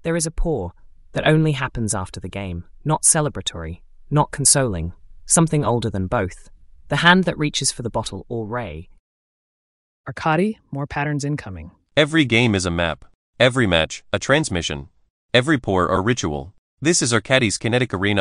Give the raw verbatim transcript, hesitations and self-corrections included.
There is a pour that only happens after the game, not celebratory, not consoling, something older than both. The hand that reaches for the bottle or ray. Arkady, more patterns incoming. Every game is a map. Every match, a transmission. Every pour a ritual. This is Arkady's Kinetic Arena.